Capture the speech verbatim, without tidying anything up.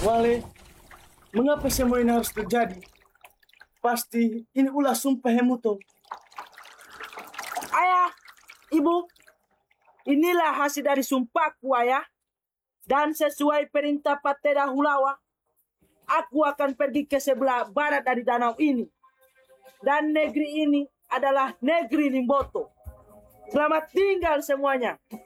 Wale, mengapa semua ini harus terjadi? Pasti ini ulah sumpah Hemuto. Ayah, ibu, inilah hasil dari sumpahku, ayah. Dan sesuai perintah Pateda Hulawa, aku akan pergi ke sebelah barat dari danau ini. Dan negeri ini adalah negeri Limboto. Selamat tinggal semuanya.